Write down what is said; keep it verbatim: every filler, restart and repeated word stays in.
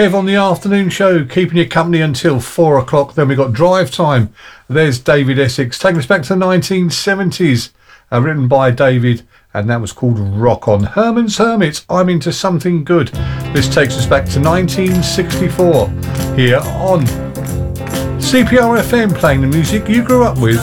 Kev on the afternoon show, keeping you company until four o'clock. Then we got Drive Time. There's David Essex, taking us back to the nineteen seventies, uh, written by David, and that was called Rock On. Herman's Hermits, I'm Into Something Good. This takes us back to nineteen sixty-four, here on C P R F M, playing the music you grew up with.